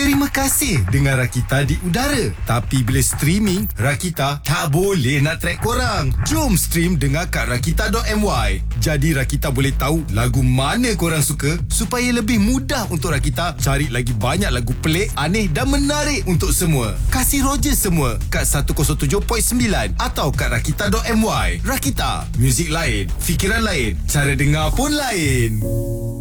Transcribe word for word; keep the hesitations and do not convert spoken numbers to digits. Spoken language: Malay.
Terima kasih dengar Rakita di udara. Tapi bila streaming, Rakita tak boleh nak track korang. Jom stream dengar kat rakita dot my. Jadi Rakita boleh tahu lagu mana korang suka supaya lebih mudah untuk Rakita cari lagi banyak lagu pelik, aneh dan menarik untuk semua. Kasih Roger semua kat seratus tujuh perpuluhan sembilan atau kat rakita dot my. Rakita, muzik lain, fikiran lain, cara dengar pun lain.